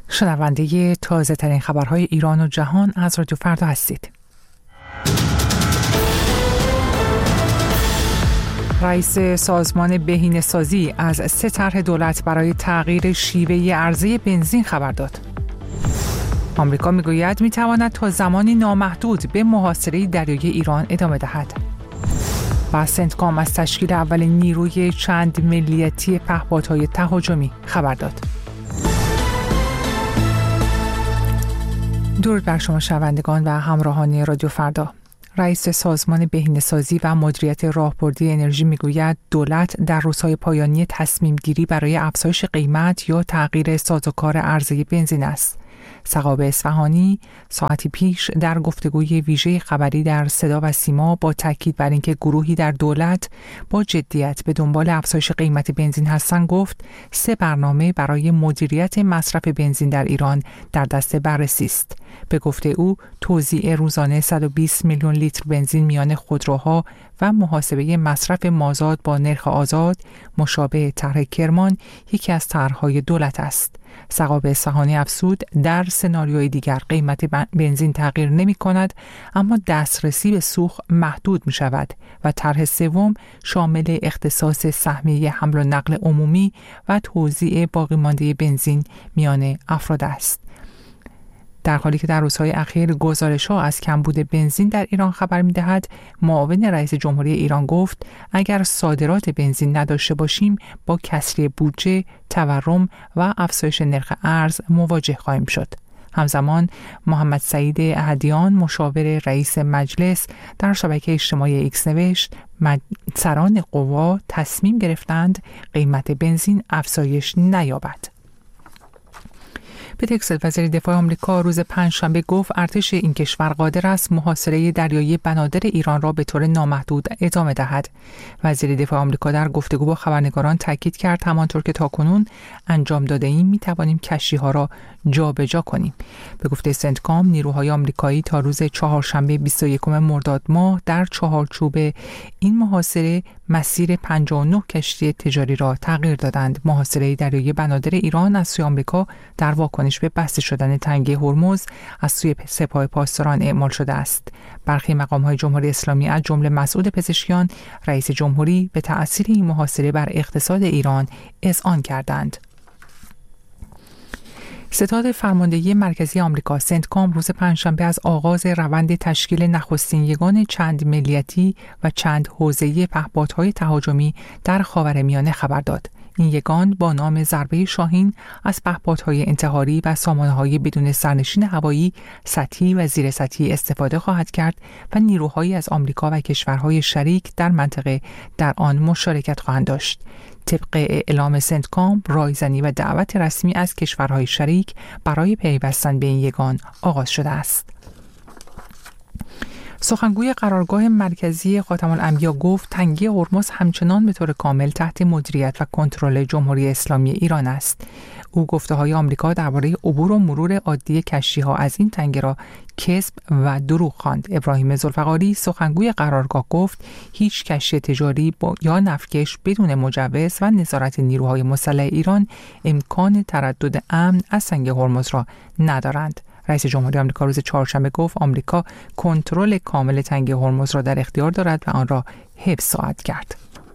شنونده تازه ترین خبرهای ایران و جهان از رادیو فردا هستید. رئیس سازمان بهینه‌سازی از 3 طرح دولت برای تغییر شیوه عرضه بنزین خبر داد. آمریکا میگوید میتواند تا زمانی نامحدود به محاصره دریایی ایران ادامه دهد. و سنتکام از تشکیل اولین نیروی چند ملیتی پهپادهای تهاجمی خبر داد. درود بر شما شنوندگان و همراهان رادیو فردا. رئیس سازمان بهینه‌سازی و مدیریت راهبردی انرژی میگوید دولت در روزهای پایانی تصمیم گیری برای افزایش قیمت یا تغییر سازوکار عرضه بنزین است. ثقاب اصفهانی ساعتی پیش در گفتگوی ویژه خبری در صدا و سیما با تاکید بر اینکه گروهی در دولت با جدیت به دنبال افزایش قیمت بنزین هستند گفت 3 برنامه برای مدیریت مصرف بنزین در ایران در دست بررسی است. به گفته او توزیع روزانه 120 میلیون لیتر بنزین میان خودروها و محاسبه مصرف مازاد با نرخ آزاد مشابه طرح کرمان یکی از طرح‌های دولت است. ثقاب اصفهانی افزود در سناریوی دیگر قیمت بنزین تغییر نمی کند اما دسترسی به سوخت محدود می شود و طرح سوم شامل اختصاص سهمیه حمل و نقل عمومی و توزیع باقی مانده بنزین میان افراد است. در حالی که در روزهای اخیر گزارش‌ها از کمبود بنزین در ایران خبر می‌دهد، معاون رئیس جمهوری ایران گفت اگر صادرات بنزین نداشته باشیم با کسری بودجه، تورم و افزایش نرخ ارز مواجه خواهیم شد. همزمان محمد سعید احدیان مشاور رئیس مجلس در شبکه اجتماعی ایکس نوشت سران قوا تصمیم گرفتند قیمت بنزین افزایش نیابد. پت هگسل وزیر دفاع آمریکا روز پنجشنبه گفت ارتش این کشور قادر است محاصره دریایی بنادر ایران را به طور نامحدود ادامه دهد. وزیر دفاع آمریکا در گفتگو با خبرنگاران تاکید کرد همانطور که تاکنون انجام داده ایم می توانیم کشتی‌ها را جابجا کنیم. به گفته سنتکام نیروهای آمریکایی تا روز چهارشنبه 21 مرداد ماه در چهارچوب این محاصره مسیر 59 کشتی تجاری را تغییر دادند. محاصره دریایی بنادر ایران از سوی آمریکا در واکنش به بسته شدن تنگه هرمز از سوی سپاه پاسداران اعمال شده است. برخی مقام‌های جمهوری اسلامی از جمله مسعود پزشکیان رئیس جمهوری به تأثیر این محاصره بر اقتصاد ایران اذعان کردند. ستاد فرماندهی مرکزی آمریکا سنتکام روز پنجشنبه از آغاز روند تشکیل نخستین یگان چند ملیتی و چند حوزه‌ای پهپادهای تهاجمی در خاورمیانه خبر داد. این یگان با نام ضربه شاهین از پهپادهای انتحاری و سامانه‌های بدون سرنشین هوایی سطحی و زیر سطحی استفاده خواهد کرد و نیروهایی از آمریکا و کشورهای شریک در منطقه در آن مشارکت خواهند داشت. طبق اعلام سنتکام رایزنی و دعوت رسمی از کشورهای شریک برای پیوستن به این یگان آغاز شده است. سخنگوی قرارگاه مرکزی خاتم الانبیا گفت تنگه هرمز همچنان به طور کامل تحت مدیریت و کنترل جمهوری اسلامی ایران است. او گفته‌های آمریکا درباره عبور و مرور عادی کشتی‌ها از این تنگه را کذب و دروغ خواند. ابراهیم ذوالفقاری سخنگوی قرارگاه گفت هیچ کشتی تجاری یا نفتکش بدون مجوز و نظارت نیروهای مسلح ایران امکان تردد امن از تنگه هرمز را ندارند. رئیس جمهوری آمریکا روز چهارشنبه گفت آمریکا کنترل کامل تنگه هرمز را در اختیار دارد و آن را حفظ خواهد کرد.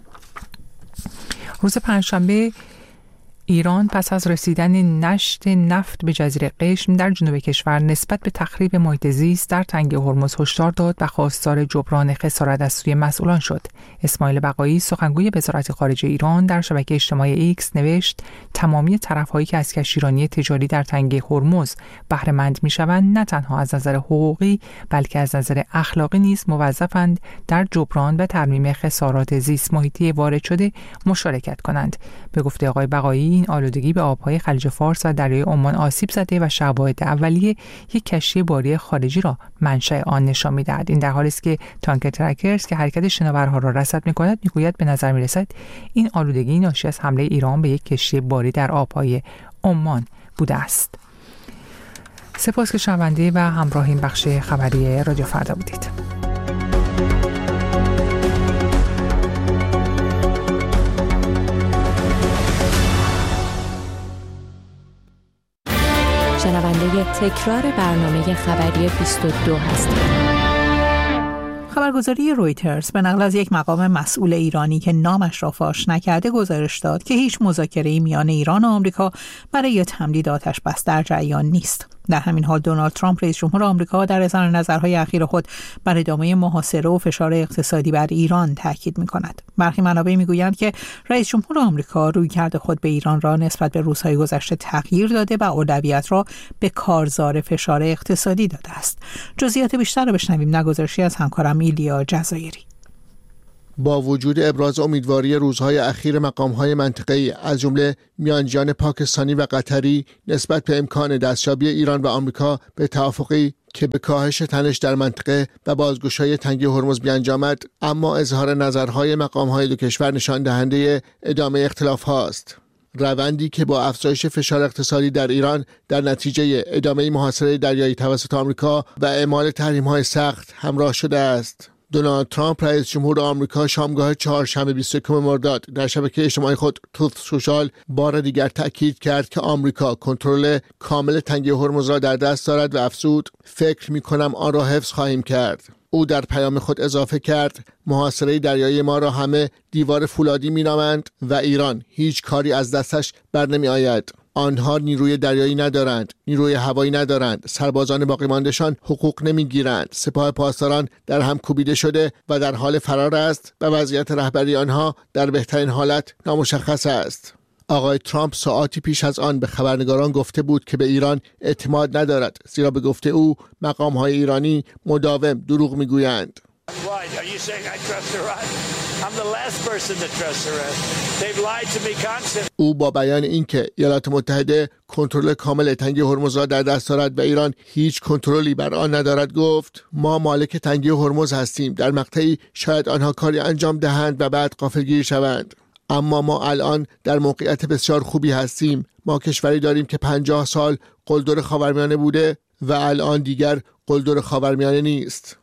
روز پنجشنبه ایران پس از رسیدن نشت نفت به جزیره قشم در جنوب کشور نسبت به تخریب محیط زیست در تنگه هرمز هشدار داد و خواستار جبران خسارت از سوی مسئولان شد. اسماعیل بقایی سخنگوی وزارت خارجه ایران در شبکه اجتماعی ایکس نوشت تمامی طرف‌هایی که از کشتیرانی تجاری در تنگه هرمز بهره مند می‌شوند نه تنها از نظر حقوقی بلکه از نظر اخلاقی نیز موظفند در جبران و ترمیم خسارات زیست محیطی وارد شده مشارکت کنند. به گفته آقای بقایی این آلودگی به آبهای خلیج فارس و دریای عمان آسیب زده و شواهد اولیه یک کشتی باری خارجی را منشأ آن نشان می‌دهد. این در حالی است که تانکر ترکرز که حرکت شناورها را رصد می‌کند میگوید به نظر می‌رسد این آلودگی ناشی از حمله ایران به یک کشتی باری در آبهای عمان بوده است. سپاس که شنونده و همراه این بخش خبری رادیو فردا بودید. شنونده تکرار برنامه خبری 22 هستید. خبرگزاری رویترز به نقل از یک مقام مسئول ایرانی که نامش را فاش نکرده گزارش داد که هیچ مذاکره‌ای میان ایران و آمریکا برای تمدید آتش بس در جریان نیست. در همین حال دونالد ترامپ رئیس جمهور آمریکا در اظهار نظرهای اخیر خود بر ادامه محاصره و فشار اقتصادی بر ایران تاکید می‌کند. برخی منابع می‌گویند که رئیس جمهور آمریکا رویکرد خود به ایران را نسبت به روزهای گذشته تغییر داده و اولویت را به کارزار فشار اقتصادی داده است. جزئیات بیشتر را بشنویم نگزارشی از همکارم ایلیا جزایری. با وجود ابراز امیدواری روزهای اخیر مقام‌های منطقه‌ای از جمله میانجیان پاکستانی و قطری نسبت به امکان دستیابی ایران و آمریکا به توافقی که به کاهش تنش در منطقه و بازگشایی تنگه هرمز بیانجامد، اما اظهار نظرهای مقام‌های دو کشور نشان دهنده ادامه اختلاف‌هاست. روندی که با افزایش فشار اقتصادی در ایران در نتیجه ادامه محاصره دریایی توسط آمریکا و اعمال تحریم‌های سخت همراه شده است. دونالد ترامپ رئیس جمهور آمریکا شامگاه چهارشنبه 21 مرداد در شبکه اجتماعی خود تروث سوشال بار دیگر تأکید کرد که آمریکا کنترل کامل تنگه هرمز را در دست دارد و افزود فکر می‌کنم آن را حفظ خواهیم کرد. او در پیام خود اضافه کرد محاصره دریایی ما را همه دیوار فولادی می‌نامند و ایران هیچ کاری از دستش بر نمی‌آید. آنها نیروی دریایی ندارند، نیروی هوایی ندارند، سربازان باقی مانده‌شان حقوق نمیگیرند، سپاه پاسداران در هم کوبیده شده و در حال فرار است و وضعیت رهبری آنها در بهترین حالت نامشخص است. آقای ترامپ ساعاتی پیش از آن به خبرنگاران گفته بود که به ایران اعتماد ندارد، زیرا به گفته او مقام‌های ایرانی مداوم دروغ میگویند. او با بیان اینکه ایالات متحده کنترل کامل تنگه هرمز را در دست دارد و ایران هیچ کنترلی بر آن ندارد گفت ما مالک تنگه هرمز هستیم. در مقطعی شاید آنها کاری انجام دهند و بعد غافلگیر شوند، اما ما الان در موقعیت بسیار خوبی هستیم. ما کشوری داریم که 50 سال قلدر خاورمیانه بوده و الان دیگر قلدر خاورمیانه نیست.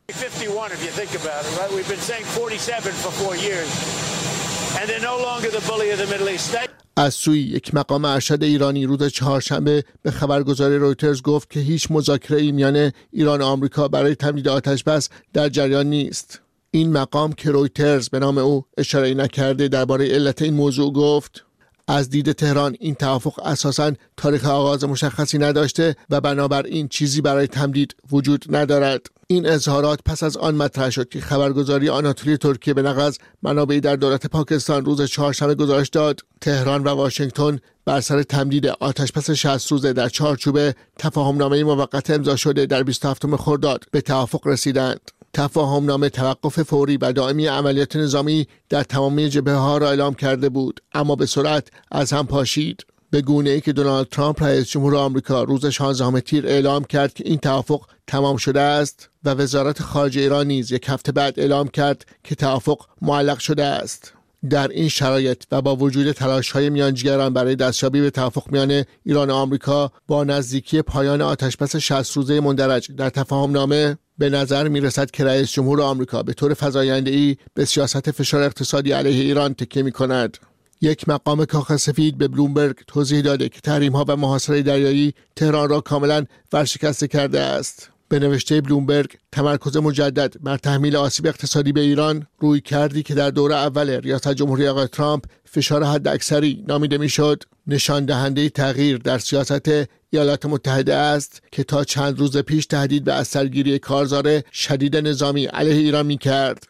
از سوی یک مقام ارشد ایرانی روز چهارشنبه به خبرگزاری رویترز گفت که هیچ مذاکره‌ای میان ایران و آمریکا برای تمدید آتش بس در جریان نیست. این مقام که رویترز به نام او اشاره نکرده درباره علت این موضوع گفت از دید تهران این توافق اساساً تاریخ آغاز مشخصی نداشته و بنابراین چیزی برای تمدید وجود ندارد. این اظهارات پس از آن مطرح شد که خبرگزاری آناتولی ترکیه به نقل از منابعی در دولت پاکستان روز چهارشنبه گزارش داد تهران و واشنگتن بر سر تمدید آتش‌بس 60 روزه در چارچوب تفاهمنامه موقت امضا شده در 27 خرداد به توافق رسیدند. تفاهمنامه توقف فوری و دائمی عملیات نظامی در تمامی جبهه‌ها را اعلام کرده بود، اما به سرعت از هم پاشید، به گونه‌ای که دونالد ترامپ رئیس جمهور آمریکا روز 16 تیر اعلام کرد که این توافق تمام شده است و وزارت خارجه ایران نیز یک هفته بعد اعلام کرد که توافق معلق شده است. در این شرایط و با وجود تلاش‌های میانجیگران برای دستیابی به توافق میان ایران و آمریکا با نزدیکی پایان آتش‌بس 60 روزه مندرج در تفاهمنامه به نظر می‌رسد که رئیس جمهور آمریکا به طور فزاینده‌ای به سیاست فشار اقتصادی علیه ایران تکیه می‌کند. یک مقام کاخ سفید به بلومبرگ توضیح داده که تحریم‌ها و محاصره دریایی تهران را کاملاً ورشکسته کرده است. به نوشته بلومبرگ تمرکز مجدد بر تحمیل آسیب اقتصادی به ایران روی کردی که در دوره اول ریاست جمهوری آقای ترامپ فشار حداکثری نامیده میشد نشان دهنده تغییر در سیاست ایالات متحده است که تا چند روز پیش تهدید به اثرگیری کارزار شدید نظامی علیه ایران می‌کرد.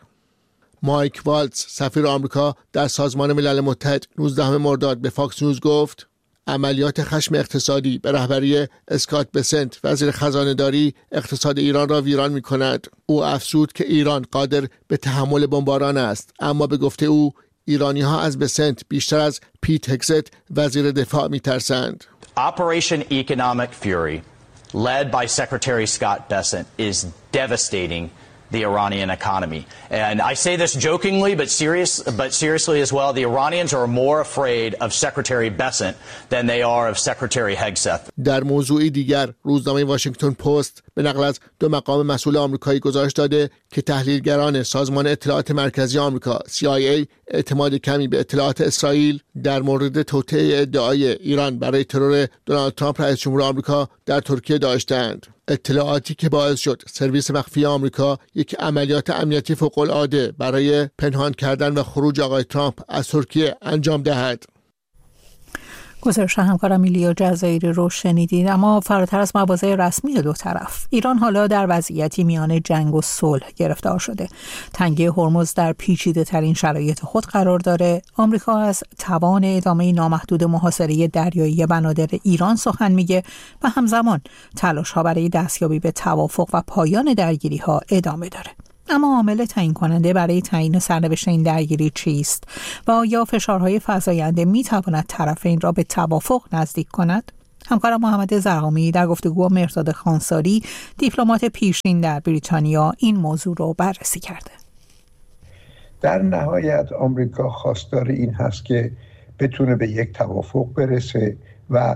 مایک والتز سفیر آمریکا در سازمان ملل متحد 19 مرداد به فاکس نیوز گفت عملیات خشم اقتصادی به رهبری اسکات بسنت وزیر خزانه‌داری اقتصاد ایران را ویران می‌کند. او افزود که ایران قادر به تحمل بمباران است، اما به گفته او ایرانی‌ها از بسنت بیشتر از پیت هگست وزیر دفاع می‌ترسند. Operation Economic Fury led by Secretary Scott Bessent is devastating the Iranian economy. And I say this jokingly, but seriously as well. The Iranians are more afraid of Secretary Bessent than they are of Secretary Hegseth. در موضوعی دیگر، روزنامه واشنگتن پست به نقل از 2 مقام مسئول آمریکایی گزارش داده که تحلیلگران سازمان اطلاعات مرکزی آمریکا CIA اعتماد کمی به اطلاعات اسرائیل در مورد توطئه ادعای ایران برای ترور دونالد ترامپ رئیس جمهور آمریکا در ترکیه داشتند. اطلاعاتی که باعث شد سرویس مخفی آمریکا یک عملیات امنیتی فوق‌العاده برای پنهان کردن و خروج آقای ترامپ از ترکیه انجام دهد. گزارش همکارم ایلیا جزایری رو شنیدید. اما فراتر از مواضع رسمی دو طرف، ایران حالا در وضعیتی میان جنگ و صلح گرفتار شده. تنگه هرمز در پیچیده ترین شرایط خود قرار داره. آمریکا از توان ادامه نامحدود محاصره دریایی بنادر ایران سخن میگه و همزمان تلاش ها برای دستیابی به توافق و پایان درگیری ها ادامه داره. اما عامل تعیین کننده برای تعیین سرنوشت این درگیری چیست و آیا فشارهای فزاینده میتواند طرفین را به توافق نزدیک کند؟ همکارم محمد زرقامی در گفتگو با مهرداد خانساری، دیپلمات پیشین در بریتانیا، این موضوع را بررسی کرده. در نهایت آمریکا خواستار این هست که بتونه به یک توافق برسه و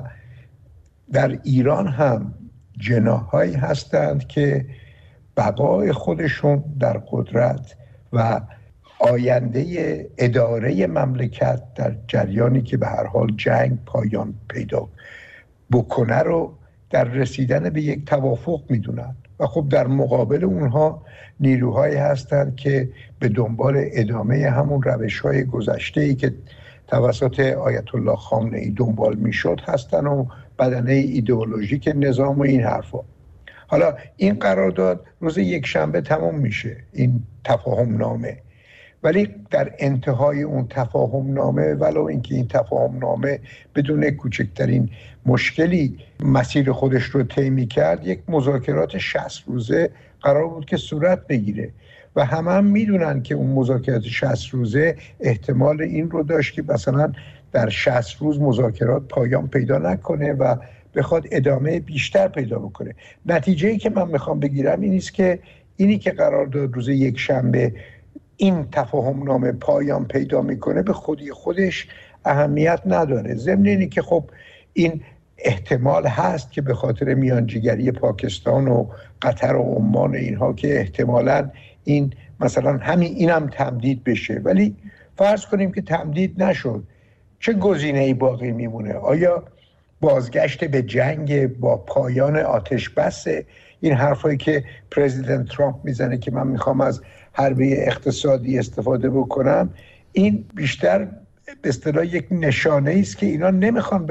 در ایران هم جناح‌هایی هستند که بقای خودشون در قدرت و آینده اداره مملکت در جریانی که به هر حال جنگ پایان پیدا بکنه رو در رسیدن به یک توافق میدونن و خب در مقابل اونها نیروهایی هستند که به دنبال ادامه همون روش‌های گذشته‌ای که توسط آیت الله خامنه‌ای دنبال میشد هستن و بدنه ایدئولوژیک نظام و این حرفا. حالا این قرارداد روز یکشنبه تمام میشه، این تفاهم نامه، ولی در انتهای اون تفاهم نامه ولو اینکه این تفاهم نامه بدون کوچکترین مشکلی مسیر خودش رو طی کرد، یک مذاکرات 60 روزه قرار بود که صورت بگیره و همه هم میدونن که اون مذاکرات 60 روزه احتمال این رو داشت که مثلا در 60 روز مذاکرات پایان پیدا نکنه و بخواد ادامه بیشتر پیدا بکنه. نتیجه‌ای که من میخوام بگیرم اینی که قرار داد روز یکشنبه این تفاهم نامه پایان پیدا میکنه به خودی خودش اهمیت نداره. ضمن اینی که خب این احتمال هست که به خاطر میانجیگری پاکستان و قطر و عمان اینها که احتمالاً این مثلا اینم تمدید بشه، ولی فرض کنیم که تمدید نشد، چه گزینه‌ای باقی میمونه؟ آیا بازگشت به جنگ با پایان آتش بس؟ این حرفایی که پرزیدنت ترامپ میزنه که من میخوام از حربه اقتصادی استفاده بکنم، این بیشتر به اصطلاح یک نشانه است که اینا نمیخوان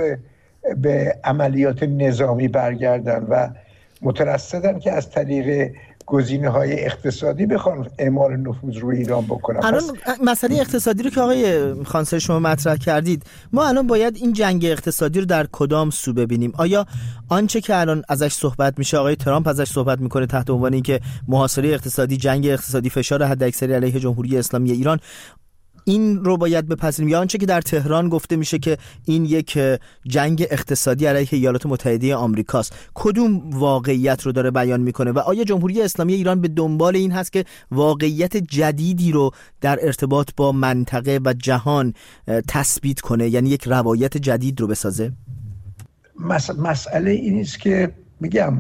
به عملیات نظامی برگردن و مترصدن که از طریق گزینه‌های اقتصادی بخوان اعمال نفوذ روی ایران بکنن. الان مسئله اقتصادی رو که آقای خانساری شما مطرح کردید، ما الان باید این جنگ اقتصادی رو در کدام سو ببینیم؟ آیا آنچه که الان ازش صحبت میشه، آقای ترامپ ازش صحبت میکنه تحت عنوان اینکه محاصره اقتصادی، جنگ اقتصادی، فشار حداکثری علیه جمهوری اسلامی ایران، این رو باید بپذیریم، یا آنچه که در تهران گفته میشه که این یک جنگ اقتصادی علیه ایالات متحده آمریکاست؟ کدوم واقعیت رو داره بیان میکنه و آیا جمهوری اسلامی ایران به دنبال این هست که واقعیت جدیدی رو در ارتباط با منطقه و جهان تثبیت کنه، یعنی یک روایت جدید رو بسازه؟ مسئله این است که میگم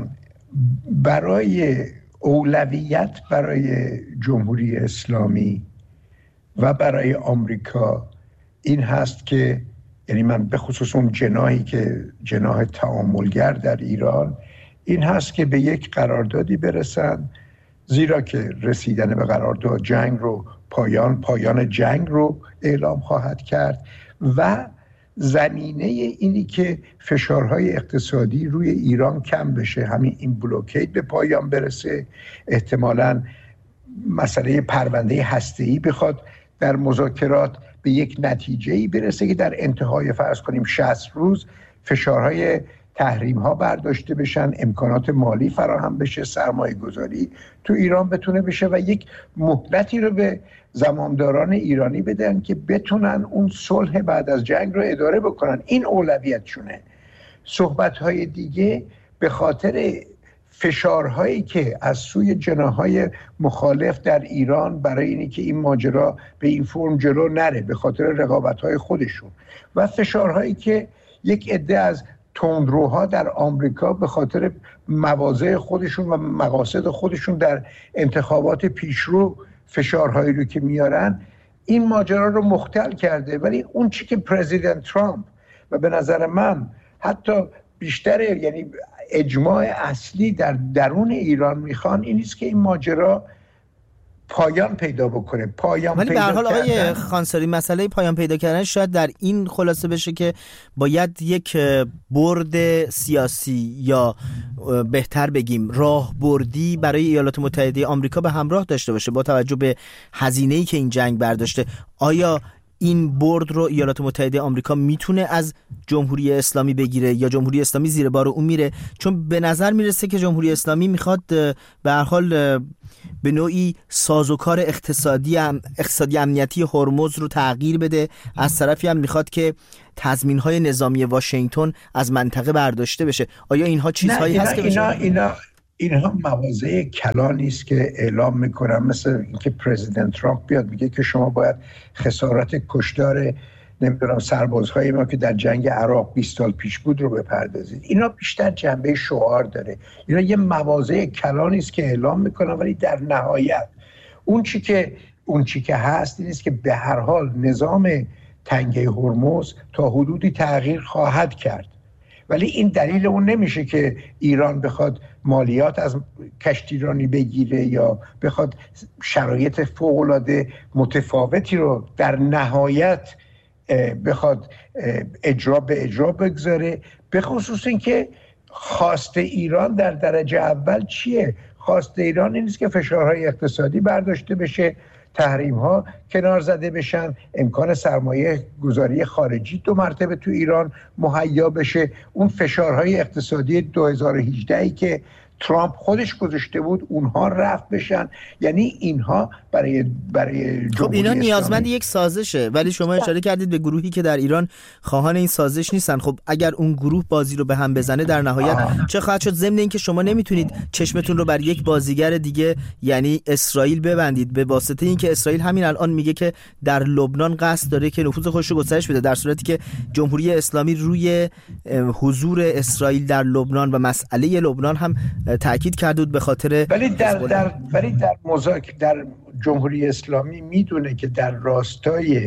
برای اولویت برای جمهوری اسلامی و برای آمریکا این هست که، یعنی من به خصوص اون جناحی که جناح تعاملگر در ایران، این هست که به یک قراردادی برسن، زیرا که رسیدن به قرارداد جنگ رو پایان جنگ رو اعلام خواهد کرد و زمینه اینی که فشارهای اقتصادی روی ایران کم بشه، همین این بلوکید به پایان برسه، احتمالاً مسئله پرونده هسته‌ای بخواد در مذاکرات به یک نتیجه‌ای برسه که در انتهای فرض کنیم 60 روز فشارهای تحریم ها برداشته بشن، امکانات مالی فراهم بشه، سرمایه گذاری تو ایران بتونه بشه و یک مهلتی رو به زمامداران ایرانی بدن که بتونن اون صلح بعد از جنگ رو اداره بکنن. این اولویتشونه. صحبت‌های دیگه به خاطر فشارهایی که از سوی جناح‌های مخالف در ایران برای اینی که این ماجرا به این فرم جلو نره به خاطر رقابت‌های خودشون و فشارهایی که یک عده از تندروها در آمریکا به خاطر مواضع خودشون و مقاصد خودشون در انتخابات پیشرو فشارهایی رو که میارن این ماجرا رو مختل کرده. ولی اون چی که پرزیدنت ترامپ و به نظر من حتی بیشتر یعنی اجماع اصلی در درون ایران میخوان این است که این ماجرا پایان پیدا بکنه. ولی به هر حال آقای خانساری مسئله پایان پیدا کردن شاید در این خلاصه بشه که باید یک برد سیاسی یا بهتر بگیم راهبردی برای ایالات متحده آمریکا به همراه داشته باشه با توجه به هزینه‌ای که این جنگ برداشته. آیا این برد رو ایالات متحده آمریکا میتونه از جمهوری اسلامی بگیره یا جمهوری اسلامی زیر بار اون میره؟ چون به نظر میرسه که جمهوری اسلامی میخواد به هر حال به نوعی سازوکار اقتصادی امنیتی هرمز رو تغییر بده، از طرفی هم میخواد که تضمین‌های نظامی واشنگتن از منطقه برداشته بشه. آیا اینها چیزهایی هست که اینها مواضع کلانی است که اعلام میکنن، مثل اینکه پرزیدنت ترامپ بیاد میگه که شما باید خسارت کشتار نمیدونم سربازهای ما که در جنگ عراق 20 سال پیش بود رو بپردازید. اینا بیشتر جنبه شعار داره. اینا یه مواضع کلانی است که اعلام میکنن، ولی در نهایت اون چی که هست این است که به هر حال نظام تنگه هرمز تا حدودی تغییر خواهد کرد. ولی این دلیل اون نمیشه که ایران بخواد مالیات از کشتیرانی بگیره یا بخواد شرایط فوق‌العاده متفاوتی رو در نهایت بخواد اجرا بگذاره. به خصوص این که خواست ایران در درجه اول چیه؟ خواست ایران این است که فشارهای اقتصادی برداشته بشه، تحریم ها کنار زده بشن، امکان سرمایه گذاری خارجی 2 مرتبه تو ایران مهیا بشه، اون فشارهای اقتصادی 2018 که ترامپ خودش گذاشته بود اونها رفع بشن. یعنی اینها برای خب اینا نیازمند یک سازشه، ولی شما اشاره کردید به گروهی که در ایران خواهان این سازش نیستن. خب اگر اون گروه بازی رو به هم بزنه در نهایت چه خواهد شد؟ ضمن این که شما نمیتونید چشمتون رو بر یک بازیگر دیگه یعنی اسرائیل ببندید به واسطه اینکه اسرائیل همین الان میگه که در لبنان قصد داره که نفوذ خودش رو گسترش بده، در صورتی که جمهوری اسلامی روی حضور اسرائیل در لبنان و مسئله لبنان هم تاکید کرده بود به خاطر ولی در جمهوری اسلامی میدونه که در راستای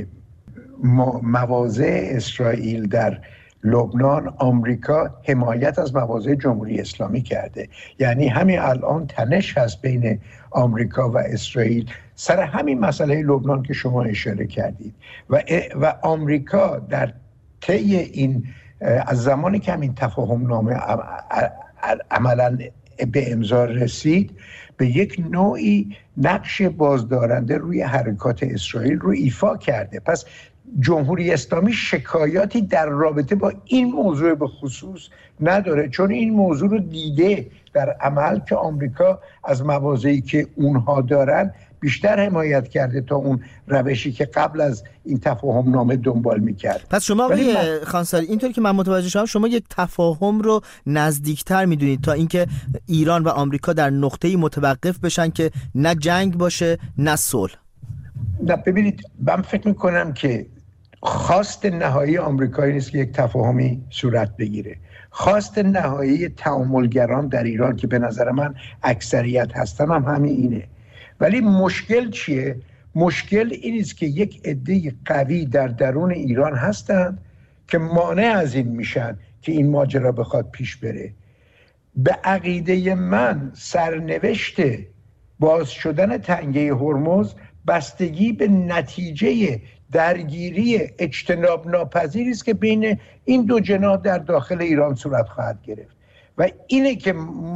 مواضع اسرائیل در لبنان آمریکا حمایت از مواضع جمهوری اسلامی کرده. یعنی همین الان تنش هست بین آمریکا و اسرائیل سر همین مسئله لبنان که شما اشاره کردید و آمریکا در طی این از زمانی که همین تفاهم نامه عملاً به امضا رسید به یک نوعی نقش بازدارنده روی حرکات اسرائیل رو ایفا کرده. پس جمهوری اسلامی شکایاتی در رابطه با این موضوع به خصوص نداره، چون این موضوع رو دیده در عمل که آمریکا از مواضعی که اونها دارن بیشتر حمایت کرده تا اون روشی که قبل از این تفاهم نامه دنبال میکرد. پس شما آقای خانساری اینطوری که من متوجه شدم شما یک تفاهم رو نزدیکتر میدونید تا اینکه ایران و آمریکا در نقطه‌ای متوقف بشن که نه جنگ باشه نه صلح. نه ببینید، من فکر میکنم که خواست نهایی آمریکایی نیست که یک تفاهمی صورت بگیره. خواست نهایی تعاملگران در ایران که به نظر من اکثریت هستن هم همین اینه. ولی مشکل چیه؟ مشکل این است که یک عده قوی در درون ایران هستند که مانع از این میشن که این ماجرا بخواد پیش بره. به عقیده من سرنوشت باز شدن تنگه هرمز بستگی به نتیجه درگیری اجتناب ناپذیری است که بین این دو جناح در داخل ایران صورت خواهد گرفت و اینه که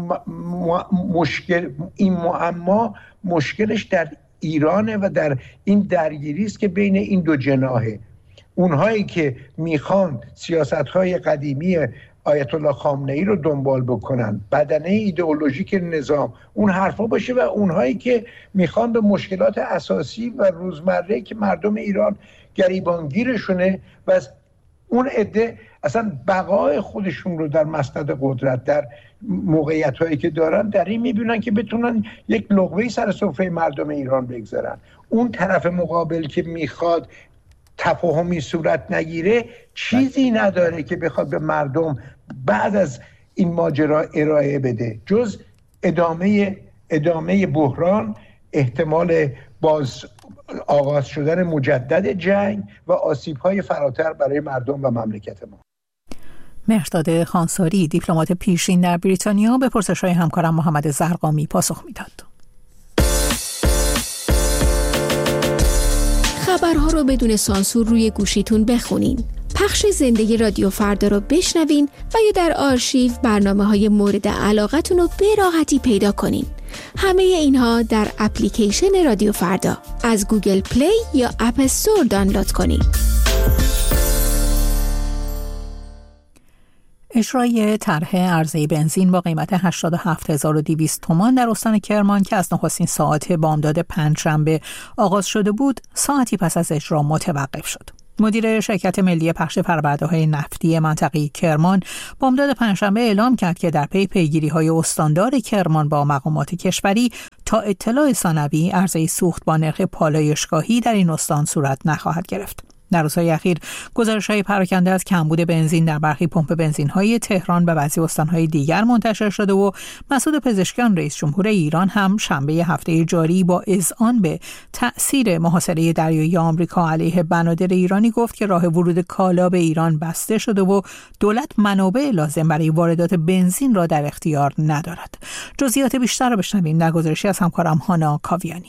این معما مشکلش در ایرانه و در این درگیری است که بین این دو جناحه. اونهایی که میخوان سیاست‌های قدیمی آیت الله خامنه‌ای رو دنبال بکنن، بدنه ایدئولوژیک نظام اون حرفا باشه، و اونهایی که میخوان به مشکلات اساسی و روزمره که مردم ایران گریبانگیرشونه و اون عده اصلا بقای خودشون رو در مسند قدرت، در موقعیت‌هایی که دارن، در این می‌بینن که بتونن یک لقمه‌ای سر سفره مردم ایران بگذارن. اون طرف مقابل که میخواد تفاهمی صورت نگیره، چیزی نداره که بخواد به مردم بعد از این ماجرا ارائه بده جز ادامه بحران، احتمال باز آغاز شدن مجدد جنگ و آسیب‌های فراتر برای مردم و مملکت ما. مهرداد خانساری، دیپلمات پیشین در بریتانیا، به پرسش‌های همکارم محمد زرقامی پاسخ میداد. خبرها رو بدون سانسور روی گوشیتون بخونین. پخش زنده رادیو فردا رو بشنوین و یا در آرشیو برنامه‌های مورد علاقتون رو به راحتی پیدا کنین. همه اینها در اپلیکیشن رادیو فردا از گوگل پلی یا اپ استور دانلود کنین. اجرای طرح عرضه بنزین با قیمت 87,200 تومان در استان کرمان که از نخستین ساعات بامداد پنجشنبه آغاز شده بود، ساعتی پس از اجرا متوقف شد. مدیر شرکت ملی پخش فرآورده‌های نفتی منطقه کرمان بامداد پنجشنبه اعلام کرد که در پی پیگیری‌های استاندار کرمان با مقامات کشوری تا اطلاع ثانوی عرضه سوخت با نرخ پالایشگاهی در این استان صورت نخواهد گرفت. در روزهای اخیر گزارش‌های پراکنده از کمبود بنزین در برخی پمپ بنزین‌های تهران و بعضی استان‌های دیگر منتشر شده و مسعود پزشکیان رئیس جمهور ایران هم شنبه هفته جاری با اذعان به تأثیر محاصره دریایی آمریکا علیه بنادر ایرانی گفت که راه ورود کالا به ایران بسته شده و دولت منابع لازم برای واردات بنزین را در اختیار ندارد. جزئیات بیشتر را بشنویم در گزارشی از همکارم هانا کاویانی.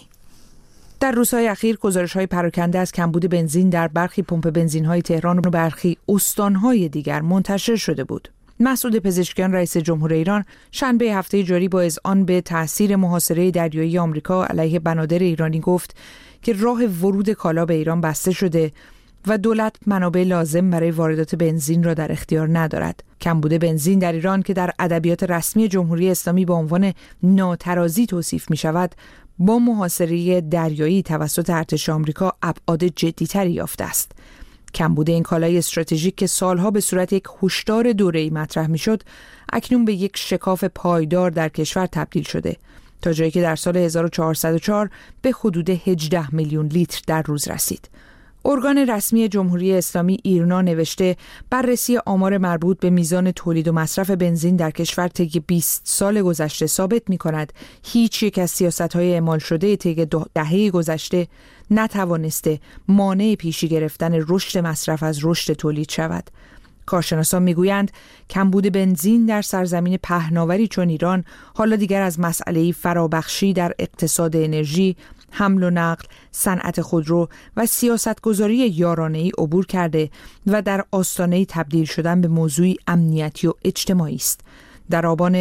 در روزهای اخیر گزارش‌های پراکنده از کمبود بنزین در برخی پمپ بنزین‌های تهران و برخی استان‌های دیگر منتشر شده بود. مسعود پزشکیان رئیس جمهور ایران شنبه هفته جاری با اذعان به تأثیر محاصره دریایی آمریکا علیه بنادر ایرانی گفت که راه ورود کالا به ایران بسته شده و دولت منابع لازم برای واردات بنزین را در اختیار ندارد. کمبود بنزین در ایران که در ادبیات رسمی جمهوری اسلامی به عنوان ناترازی توصیف می‌شود، با محاصره دریایی توسط ارتش آمریکا ابعاد جدی‌تری یافته است. کمبود این کالای استراتژیک که سالها به صورت یک هشدار دوره‌ای مطرح می‌شد، اکنون به یک شکاف پایدار در کشور تبدیل شده، تا جایی که در سال 1404 به حدود 18 میلیون لیتر در روز رسید. ارگان رسمی جمهوری اسلامی ایرنا نوشته بررسی آمار مربوط به میزان تولید و مصرف بنزین در کشور طی 20 سال گذشته ثابت می‌کند هیچ یک از سیاست‌های اعمال شده طی دهه گذشته نتوانسته مانع پیشی گرفتن رشد مصرف از رشد تولید شود. کارشناسان میگویند کمبود بنزین در سرزمین پهناوری چون ایران حالا دیگر از مسئله فرابخشی در اقتصاد انرژی، حمل و نقل، صنعت خودرو و سیاستگذاری یارانه‌ای عبور کرده و در آستانه تبدیل شدن به موضوعی امنیتی و اجتماعی است. در آبان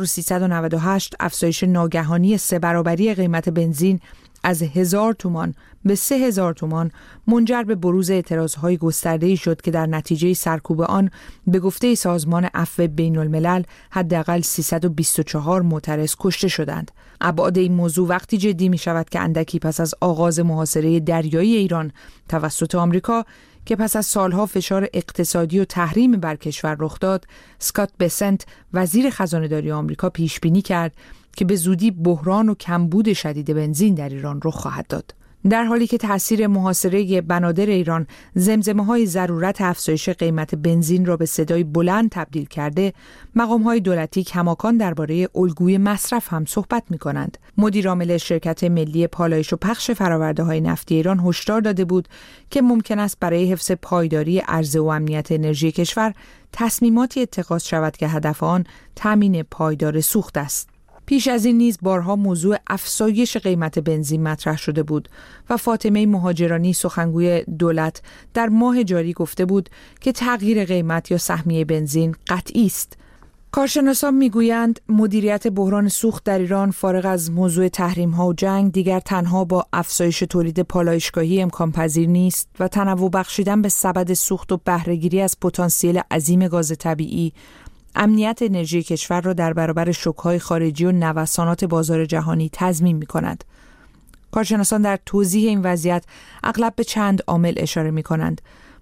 1398 افزایش ناگهانی 3 برابری قیمت بنزین از 1000 تومان به 3000 تومان منجر به بروز اعتراضهای گسترده‌ای شد که در نتیجه سرکوب آن به گفته سازمان عفو بین‌الملل حداقل 324 معترض کشته شدند. ابعاد این موضوع وقتی جدی می شود که اندکی پس از آغاز محاصره دریایی ایران توسط آمریکا که پس از سالها فشار اقتصادی و تحریم بر کشور رخ داد، اسکات بسنت وزیر خزانه‌داری آمریکا پیش بینی کرد که به زودی بحران و کمبود شدید بنزین در ایران رخ خواهد داد. در حالی که تأثیر محاصره بنادر ایران زمزمه‌های ضرورت افزایش قیمت بنزین را به صدای بلند تبدیل کرده، مقام‌های دولتی کماکان درباره الگوی مصرف هم صحبت می‌کنند. مدیر عامل شرکت ملی پالایش و پخش فرآورده‌های نفتی ایران هشدار داده بود که ممکن است برای حفظ پایداری عرضه و امنیت انرژی کشور تصمیماتی اتخاذ شود که هدف آن تامین پایدار سوخت است. پیش از این نیز بارها موضوع افزایش قیمت بنزین مطرح شده بود و فاطمه مهاجرانی سخنگوی دولت در ماه جاری گفته بود که تغییر قیمت یا سهمیه بنزین قطعی است. کارشناسان میگویند مدیریت بحران سوخت در ایران فارغ از موضوع تحریم‌ها و جنگ دیگر تنها با افزایش تولید پالایشگاهی امکان پذیر نیست و تنوع بخشیدن به سبد سوخت و بهره‌گیری از پتانسیل عظیم گاز طبیعی امنیت انرژی کشور را در برابر شوک‌های خارجی و نوسانات بازار جهانی تضمین می‌کند. کارشناسان در توضیح این وضعیت اغلب به چند عامل اشاره می‌کنند.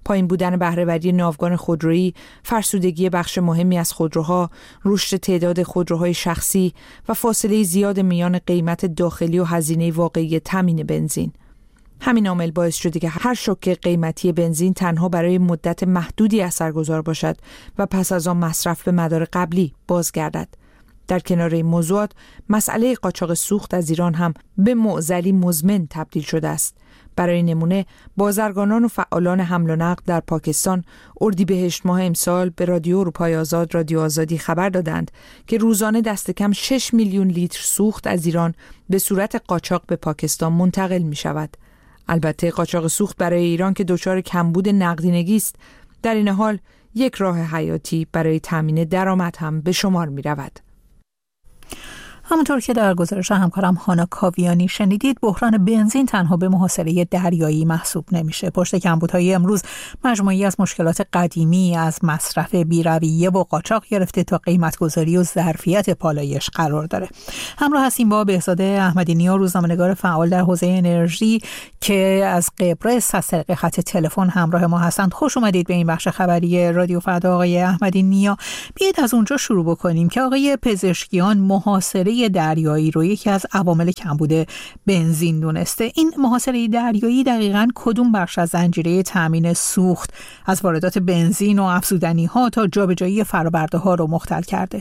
پایین بودن بهره‌وری ناوگان خودرویی، فرسودگی بخش مهمی از خودروها، رشد تعداد خودروهای شخصی و فاصله زیاد میان قیمت داخلی و هزینه واقعی تامین بنزین. همین عامل باعث شده که هر شوک قیمتی بنزین تنها برای مدت محدودی اثرگذار باشد و پس از آن مصرف به مدار قبلی بازگردد. در کنار این موضوعات، مسئله قاچاق سوخت از ایران هم به معضلی مزمن تبدیل شده است. برای نمونه، بازرگانان و فعالان حمل و نقل در پاکستان اردیبهشت ماه امسال به رادیو اروپای آزاد، رادیو آزادی خبر دادند که روزانه دست کم 6 میلیون لیتر سوخت از ایران به صورت قاچاق به پاکستان منتقل می شود. البته قاچاق سوخت برای ایران که دچار کمبود نقدینگی است، در این حال یک راه حیاتی برای تامین درآمد هم به شمار می رود. همونطور که در گزارش همکارم هانا کاویانی شنیدید، بحران بنزین تنها به محاصره دریایی محسوب نمیشه. پشت کمبودهای امروز مجموعی از مشکلات قدیمی از مصرف بی‌رویه و قاچاق گرفته تا قیمت‌گذاری و ظرفیت پالایش قرار داره. همراه هستیم با بهزاد احمدی نیا، روزنامه‌نگار فعال در حوزه انرژی که از قبرس از طریق خط تلفن همراه ما هستند. خوش اومدید به این بخش خبری رادیو فردا آقای احمدی نیا. بیایید از اونجا شروع بکنیم که آقای پزشکیان محاصره دریایی رو یکی از عوامل کمبود بنزین دونسته. این محاصره دریایی دقیقاً کدوم بخش از زنجیره تامین سوخت از واردات بنزین و افزودنی‌ها تا جابجایی فرآورده‌ها رو مختل کرده؟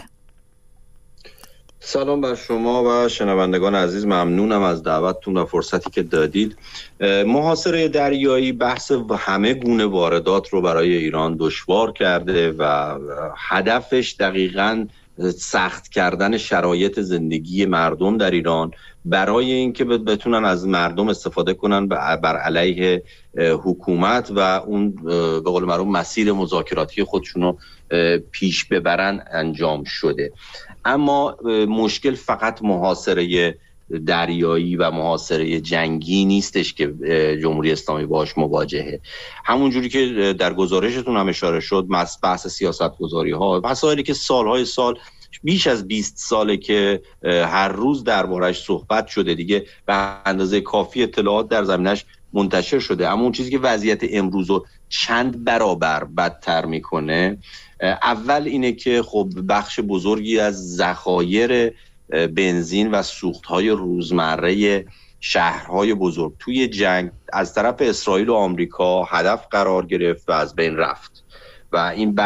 سلام بر شما و شنوندگان عزیز، ممنونم از دعوتتون و فرصتی که دادید. محاصره دریایی بحث همه گونه واردات رو برای ایران دشوار کرده و هدفش دقیقاً سخت کردن شرایط زندگی مردم در ایران برای اینکه بتونن از مردم استفاده کنن بر علیه حکومت و اون به قول معروف مسیر مذاکراتی خودشونو پیش ببرن انجام شده. اما مشکل فقط محاصره دریایی و محاصره جنگی نیستش که جمهوری اسلامی باهاش مواجهه. همون جوری که در گزارشتون هم اشاره شد، بحث سیاست‌گذاری ها، مسائلی که سالهای سال، بیش از 20 ساله که هر روز دربارش صحبت شده، دیگه به اندازه کافی اطلاعات در زمینش منتشر شده. اما اون چیزی که وضعیت امروز رو چند برابر بدتر میکنه، اول اینه که خب بخش بزرگی از ذخایر بنزین و سوخت‌های روزمره شهرهای بزرگ توی جنگ از طرف اسرائیل و آمریکا هدف قرار گرفت و از بین رفت و این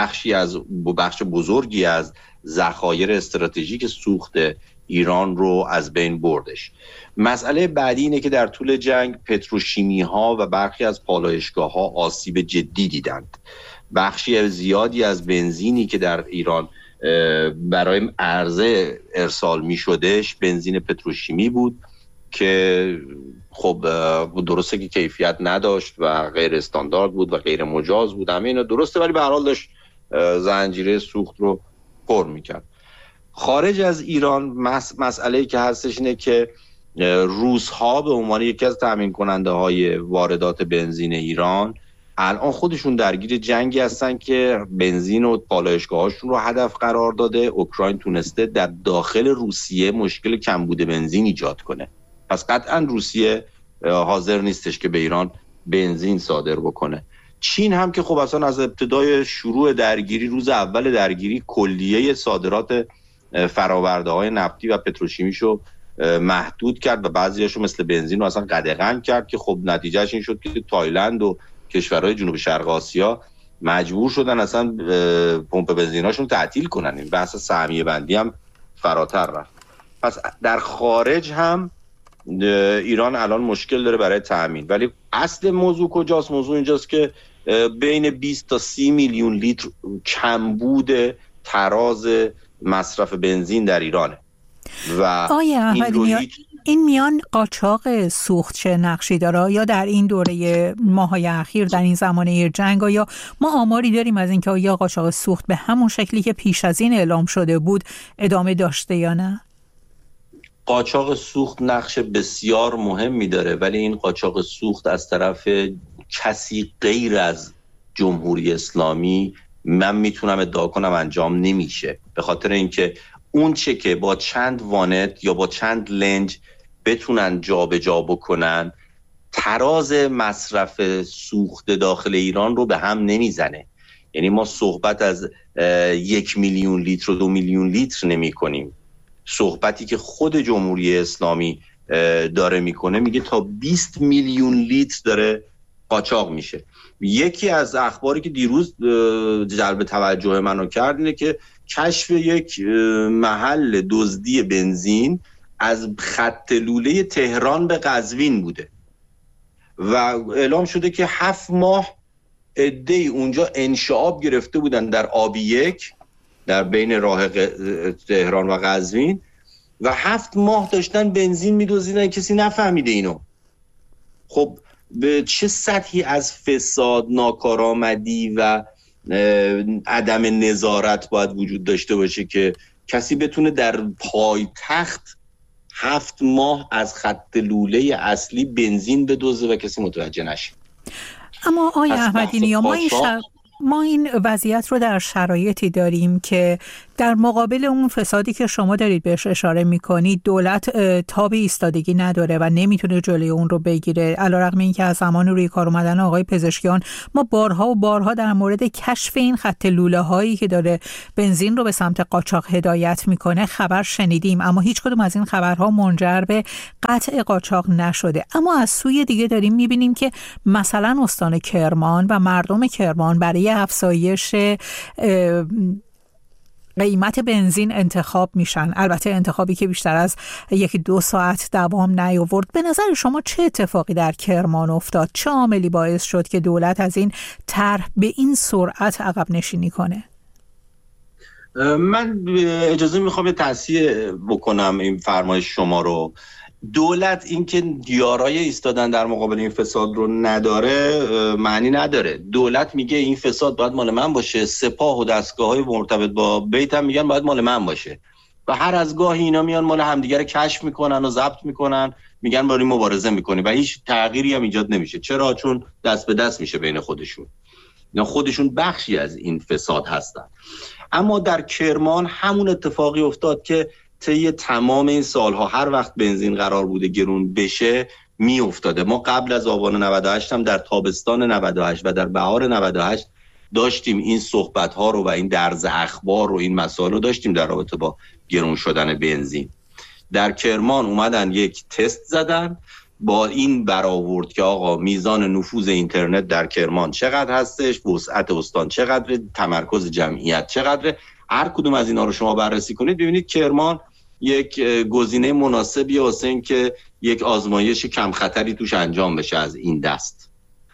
بخش بزرگی از ذخایر استراتژیک سوخت ایران رو از بین بردش. مسئله بعدی اینه که در طول جنگ پتروشیمی ها و برخی از پالایشگاه ها آسیب جدی دیدند. بخشی زیادی از بنزینی که در ایران برای عرضه ارسال می شدش بنزین پتروشیمی بود که خب درسته که کیفیت نداشت و غیر استاندارد بود و غیر مجاز بود، همه اینا درسته، ولی به هر حال داشت زنجیره سوخت رو پر میکرد. خارج از ایران مسئله‌ای که هستش اینه که روس‌ها به عنوان یکی از تامین کننده های واردات بنزین ایران الان خودشون درگیر جنگی هستن که بنزین و پالایشگاهاشون رو هدف قرار داده. اوکراین تونسته در داخل روسیه مشکل کمبود بنزین ایجاد کنه، پس قطعا روسیه حاضر نیستش که به ایران بنزین صادر بکنه. چین هم که خب اصلا از ابتدای شروع درگیری، روز اول درگیری، کلیه صادرات فرآورده‌های نفتی و پتروشیمیشو محدود کرد و بعضیاشو مثل بنزین رو اصلا قدغن کرد که خب نتیجهش این شد که تایلند و کشورهای جنوب شرق آسیا مجبور شدن اصلا پمپ بنزیناشون تعطیل کنن. این بحث سهمیه بندی هم فراتر رفت. پس در خارج هم ایران الان مشکل داره برای تامین، ولی اصل موضوع کجاست؟ موضوع اینجاست که بین 20 تا 30 میلیون لیتر کمبود تراز مصرف بنزین در ایرانه و این میان قاچاق سوخت چه نقشی داره؟ یا در این دوره ماهای اخیر، در این زمانه جنگ، یا ما آماری داریم از اینکه آیا قاچاق سوخت به همون شکلی که پیش از این اعلام شده بود ادامه داشته یا نه؟ قاچاق سوخت نقش بسیار مهمی داره، ولی این قاچاق سوخت از طرف کسی غیر از جمهوری اسلامی من میتونم ادعا کنم انجام نمیشه، به خاطر اینکه اون چه که با چند وانت یا با چند لنج بتونن جابجا بکنن تراز مصرف سوخت داخل ایران رو به هم نمیزنه. یعنی ما صحبت از 1 میلیون لیتر و 2 میلیون لیتر نمی کنیم. صحبتی که خود جمهوری اسلامی داره میکنه میگه تا 20 میلیون لیتر داره قاچاق میشه. یکی از اخباری که دیروز جلب توجه منو کرد اینه که کشف یک محل دزدی بنزین از خط لوله تهران به قزوین بوده و اعلام شده که 7 ماه عده‌ای اونجا انشعاب گرفته بودن در آبی 1 در بین راه تهران و قزوین و 7 ماه داشتن بنزین می‌دزدیدن، کسی نفهمیده اینو. خب به چه سطحی از فساد، ناکارآمدی و عدم نظارت باید وجود داشته باشه که کسی بتونه در پایتخت 7 ماه از خط لوله اصلی بنزین بدزده و کسی متوجه نشه. اما آقای احمدی نیا، ما این وضعیت رو در شرایطی داریم که در مقابل اون فسادی که شما دارید بهش اشاره میکنید دولت تاب ایستادگی نداره و نمیتونه جلوی اون رو بگیره. علیرغم اینکه از زمان روی کار اومدن آقای پزشکیان ما بارها و بارها در مورد کشف این خط لوله هایی که داره بنزین رو به سمت قاچاق هدایت میکنه خبر شنیدیم، اما هیچ کدوم از این خبرها منجر به قطع قاچاق نشده. اما از سوی دیگه داریم میبینیم که مثلا استان کرمان و مردم کرمان برای افزایش قیمت بنزین انتخاب میشن، البته انتخابی که بیشتر از 1-2 ساعت دوام نیاورد. به نظر شما چه اتفاقی در کرمان افتاد؟ چه عاملی باعث شد که دولت از این طرح به این سرعت عقب نشینی کنه؟ من اجازه میخوام یه تصحیح بکنم این فرمایش شما رو. دولت اینکه یارای ایستادن در مقابل این فساد رو نداره معنی نداره. دولت میگه این فساد باید مال من باشه، سپاه و دستگاه‌های مرتبط با بیت هم میگن باید مال من باشه و هر از گاهی اینا میان مال همدیگه رو کشف میکنن و ضبط میکنن، میگن بریم مبارزه میکنیم و هیچ تغییری هم ایجاد نمیشه. چرا؟ چون دست به دست میشه بین خودشون. اینا خودشون بخشی از این فساد هستن. اما در کرمان همون اتفاقی افتاد که طی تمام این سالها هر وقت بنزین قرار بوده گرون بشه می افتاده. ما قبل از آبان 98 هم در تابستان 98 و در بهار 98 داشتیم این صحبت ها رو و این درز اخبار رو این مسائل رو داشتیم در رابطه با گرون شدن بنزین. در کرمان اومدن یک تست زدن، با این برآورد که آقا میزان نفوذ اینترنت در کرمان چقدر هستش، وسعت استان چقدره، تمرکز جمعیت چقدره. هر کدوم از اینا رو شما بررسی کنید ببینید کرمان یک گزینه مناسبی واسه این که یک آزمایش کم خطری توش انجام بشه از این دست.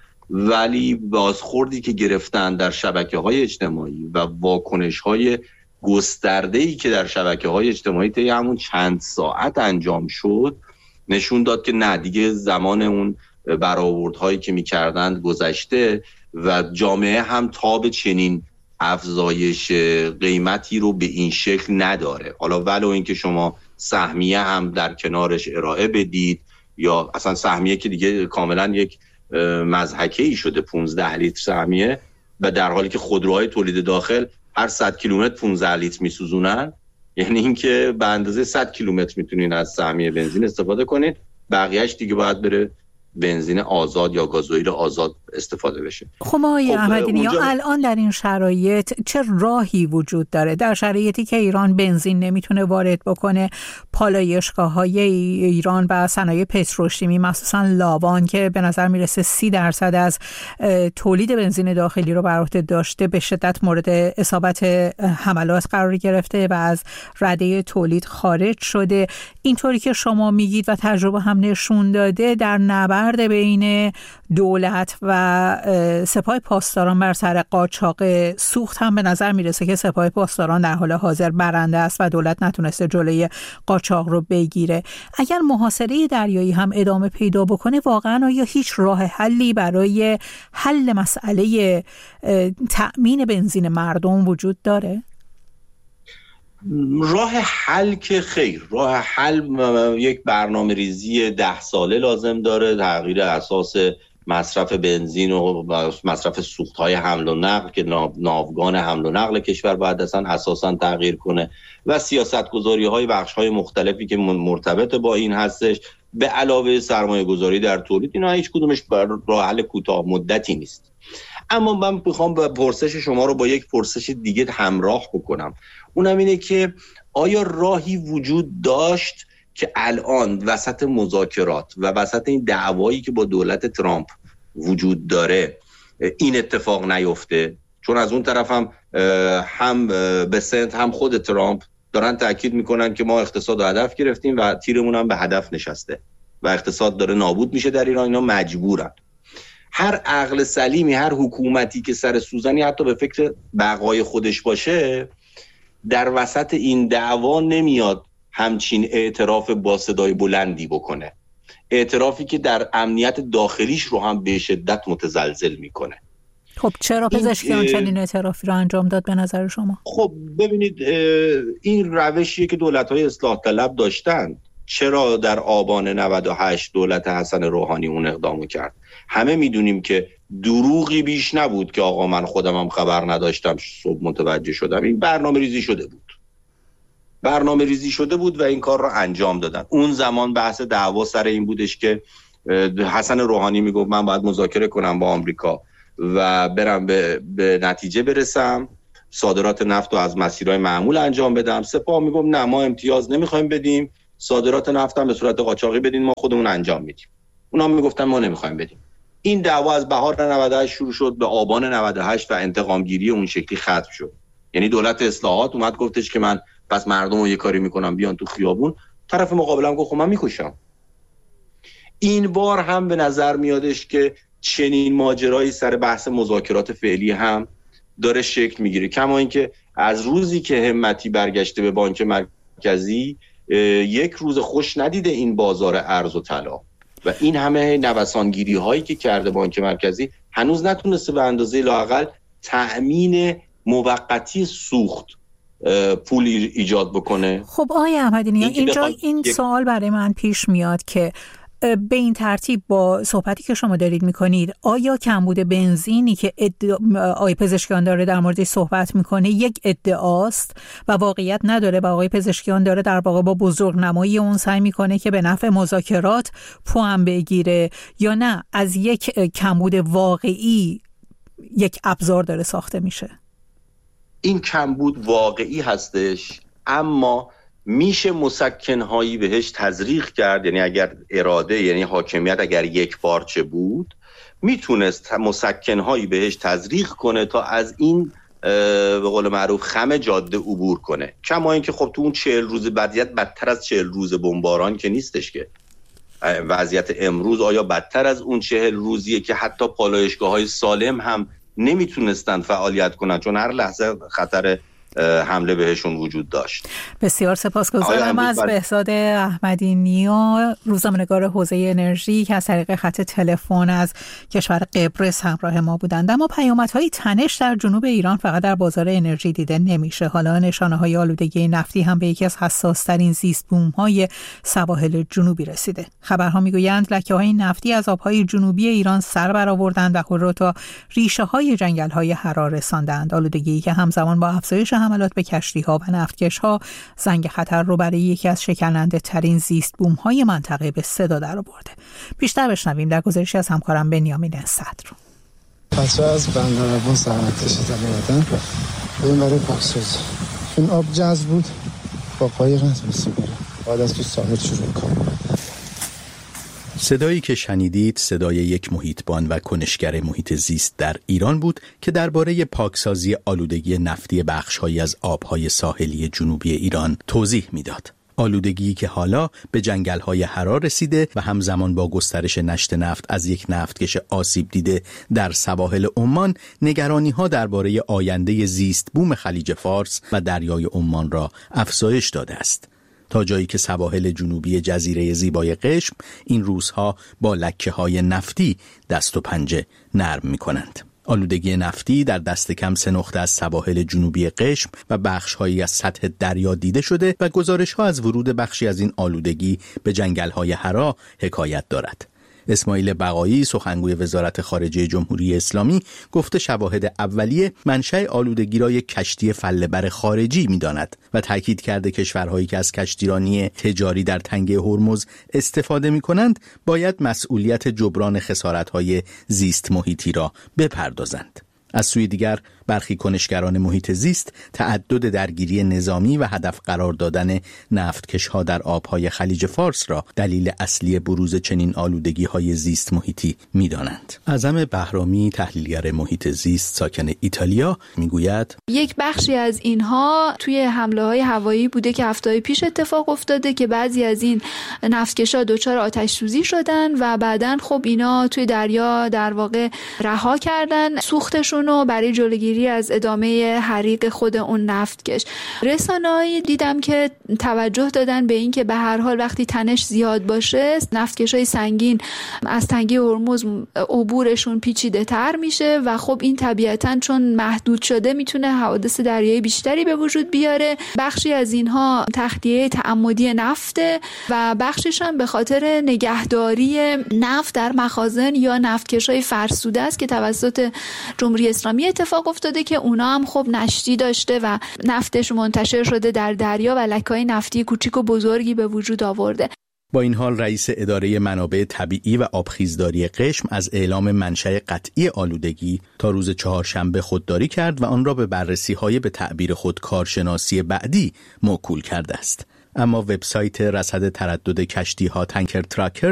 ولی بازخوردی که گرفتن در شبکه‌های اجتماعی و واکنش‌های گسترده‌ای که در شبکه‌های اجتماعی طی همون چند ساعت انجام شد نشون داد که نه دیگه زمان اون برآوردهایی که می‌کردند گذشته و جامعه هم تاب چنین افزایش قیمتی رو به این شکل نداره. حالا ولو اینکه شما سهمیه هم در کنارش ارائه بدید یا اصلا سهمیه که دیگه کاملا یک مضحکه‌ای شده 15 لیتر سهمیه و در حالی که خودروهای تولید داخل هر 100 کیلومتر 15 لیتر میسوزونن، یعنی اینکه به اندازه 100 کیلومتر میتونین از سهمیه بنزین استفاده کنید، بقیه‌اش دیگه باید بره بنزین آزاد یا گازوئیل آزاد استفاده بشه. خب آقای احمدی نیا الان در این شرایط چه راهی وجود داره؟ در شرایطی که ایران بنزین نمیتونه وارد بکنه، پالایشگاه‌های ایران و صنایع پتروشیمی مخصوصا لاوان که به نظر میرسه 30% از تولید بنزین داخلی رو بر عهده داشته به شدت مورد اصابت حملات قرار گرفته و از رده تولید خارج شده. اینطوری که شما میگید و تجربه هم نشون داده در نبرد بین دولت و سپاه پاسداران بر سر قاچاق سوخت هم به نظر میرسه که سپاه پاسداران در حال حاضر برنده است و دولت نتونسته جلوی قاچاق رو بگیره. اگر محاصره دریایی هم ادامه پیدا بکنه واقعا آیا هیچ راه حلی برای حل مسئله تأمین بنزین مردم وجود داره؟ راه حل که خیر، راه حل یک برنامه ریزی 10 ساله لازم داره، تغییر اساس مصرف بنزین و مصرف سوخت‌های حمل و نقل که ناوگان حمل و نقل کشور باید اصلا اساساً تغییر کنه و سیاست‌گذاری‌های بخش‌های مختلفی که مرتبط با این هستش به علاوه سرمایه گذاری در تولید، اینا هیچ کدومش راه حل کوتاه مدتی نیست. اما من میخوام به پرسش شما رو با یک پرسش دیگه همراه بکنم. اونم اینه که آیا راهی وجود داشت که الان وسط مذاکرات و وسط این دعوایی که با دولت ترامپ وجود داره این اتفاق نیفته؟ چون از اون طرف هم بسنت هم خود ترامپ دارن تاکید میکنن که ما اقتصاد رو هدف گرفتیم و تیرمون هم به هدف نشسته و اقتصاد داره نابود میشه در ایران. اینا مجبورن. هر عقل سلیمی، هر حکومتی که سر سوزنی حتی به فکر بقای خودش باشه، در وسط این دعوا نمیاد همچین اعتراف با صدای بلندی بکنه، اعترافی که در امنیت داخلیش رو هم به شدت متزلزل میکنه. خب چرا پزشکیان چنین اعترافی رو انجام داد به نظر شما؟ خب ببینید، این روشیه که دولت‌های اصلاح طلب داشتن. چرا در آبان 98 دولت حسن روحانی اون اقدامو کرد؟ همه میدونیم که دروغی بیش نبود که آقا من خودم هم خبر نداشتم، صبح متوجه شدم. این برنامه ریزی شده بود و این کار رو انجام دادن. اون زمان بحث دعوا سر این بودش که حسن روحانی میگفت من باید مذاکره کنم با آمریکا و برم به نتیجه برسم، صادرات نفت رو از مسیرهای معمول انجام بدم. سپاه میگفت نه، ما امتیاز نمیخوایم بدیم، صادرات نفت هم به صورت قاچاقی بدین، ما خودمون انجام میدیم. اونا میگفتن ما نمیخوایم بدیم. این دعوا از بهار 98 شروع شد، به آبان 98 و انتقام گیری اون شکلی ختم شد. یعنی دولت اصلاحات اومد گفتش که من پس مردم رو یه کاری میکنم بیان تو خیابون. طرف مقابلم گفت خب من میکشم. این بار هم به نظر میادش که چنین ماجرایی سر بحث مذاکرات فعلی هم داره شکل میگیره. کما اینکه از روزی که همتی برگشته به بانک مرکزی یک روز خوش ندیده این بازار ارز و طلا و این همه نوسانگیری هایی که کرده بانک مرکزی هنوز نتونسته به اندازه لااقل تأمین موقتی سوخت پول ایجاد بکنه. خب آقای احمدی نیا، اینجا این سوال برای من پیش میاد که به این ترتیب با صحبتی که شما دارید میکنید، آیا کمبود بنزینی که آقای پزشکیان داره در موردش صحبت میکنه یک ادعاست و واقعیت نداره و آقای پزشکیان داره در واقع با بزرگنمایی اون سعی میکنه که به نفع مذاکرات پوان بگیره، یا نه از یک کمبود واقعی یک ابزار داره ساخته میشه؟ این کمبود واقعی هستش، اما میشه مسکن‌هایی بهش تزریق کرد. یعنی اگر اراده، یعنی حاکمیت اگر یک پارچه بود، میتونست مسکن‌هایی بهش تزریق کنه تا از این به قول معروف خم جاده عبور کنه. کما اینکه خب تو اون 40 روز وضعیت بدتر از 40 روز بمباران که نیستش که. وضعیت امروز آیا بدتر از اون 40 روزیه که حتی پالایشگاه‌های سالم هم نمیتونستن فعالیت کنن چون هر لحظه خطر حمله بهشون وجود داشت. بسیار سپاسگزارم از بهزاد احمدی نیا، روزنامه‌نگار حوزه انرژی که از طریق خط تلفن از کشور قبرس همراه ما بودند. اما پیامدهای تنش در جنوب ایران فقط در بازار انرژی دیده نمیشه. حالا نشانه‌های آلودگی نفتی هم به یکی از حساس‌ترین زیست بوم‌های سواحل جنوبی رسیده. خبرها میگویند لکه‌های نفتی از آب‌های جنوبی ایران سر برآوردند و خود را تا ریشه‌های جنگل‌های حرا رساندند. آلودگی که همزمان با افزایش حملات به کشتی‌ها و نفتکش‌ها زنگ خطر رو برای یکی از شکننده ترین زیست بوم‌های منطقه به صدا درآورده. بیشتر بشنویم در گزارشی از همکارم بنیامین صدر. پس از بندرعباس زحمت کشیدن اومدن بریم برای پاکسازی. این آب جذب بود با قایق نتونستی بریم، باید از تو ساحل شروع کنم. صدایی که شنیدید صدای یک محیطبان و کنشگر محیط زیست در ایران بود که درباره پاکسازی آلودگی نفتی بخش‌هایی از آب‌های ساحلی جنوبی ایران توضیح می‌داد. آلودگی که حالا به جنگل‌های حرا رسیده و همزمان با گسترش نشت نفت از یک نفتکش آسیب دیده در سواحل عمان، نگرانی‌ها درباره آینده زیست بوم خلیج فارس و دریای عمان را افزایش داده است. تا جایی که سواحل جنوبی جزیره زیبای قشم این روزها با لکه‌های نفتی دست و پنجه نرم می‌کنند. آلودگی نفتی در دست کم 3 نقطه از سواحل جنوبی قشم و بخش‌هایی از سطح دریا دیده شده و گزارش‌ها از ورود بخشی از این آلودگی به جنگل‌های حرا حکایت دارد. اسماعیل بقایی سخنگوی وزارت خارجه جمهوری اسلامی گفته شواهد اولیه منشأ آلودگی را یک کشتی فله‌بر خارجی می‌داند و تاکید کرده کشورهایی که از کشتیرانی تجاری در تنگه هرمز استفاده می‌کنند باید مسئولیت جبران خسارت‌های زیست محیطی را بپردازند. از سوی دیگر برخی کنشگران محیط زیست تعدد درگیری نظامی و هدف قرار دادن نفتکش‌ها در آبهای خلیج فارس را دلیل اصلی بروز چنین آلودگی‌های زیست محیطی می‌دانند. اعظم بهرامی تحلیلگر محیط زیست ساکن ایتالیا میگوید یک بخشی از اینها توی حمله‌های هوایی بوده که هفته‌های پیش اتفاق افتاده که بعضی از این نفتکش‌ها دچار آتش سوزی شدن و بعداً خب اینا توی دریا در واقع رها کردن سوختشون رو برای جلوگیری از ادامه حریق خود اون نفتکش. رسانه‌ای دیدم که توجه دادن به این که به هر حال وقتی تنش زیاد باشه نفتکش‌های سنگین از تنگه هرمز عبورشون پیچیده‌تر میشه و خب این طبیعتاً چون محدود شده میتونه حوادث دریایی بیشتری به وجود بیاره. بخشی از اینها تخلیه تعمدی نفته و بخشش هم به خاطر نگهداری نفت در مخازن یا نفتکش‌های فرسوده است که توسط جمهوری اسلامی اتفاق افتاده که اونا هم خب نشتی داشته و نفتش منتشر شده در دریا و لکه‌های نفتی کوچیک و بزرگی به وجود آورده. با این حال رئیس اداره منابع طبیعی و آبخیزداری قشم از اعلام منشأ قطعی آلودگی تا روز چهارشنبه خودداری کرد و آن را به بررسی‌های به تعبیر خود کارشناسی بعدی موکول کرده است. اما وبسایت رصد تردد کشتی‌ها تانکر تراکر